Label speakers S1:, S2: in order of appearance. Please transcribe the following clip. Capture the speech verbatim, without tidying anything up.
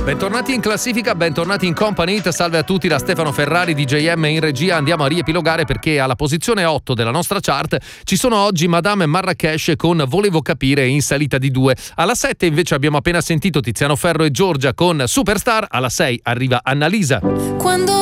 S1: Bentornati in classifica, bentornati in Company Hit, salve a tutti da Stefano Ferrari, D J M in regia. Andiamo a riepilogare perché alla posizione otto della nostra chart ci sono oggi Madame Marrakesh con Volevo capire in salita di due. Alla sette invece abbiamo appena sentito Tiziano Ferro e Giorgia con Superstar, alla sei arriva Annalisa.
S2: Quando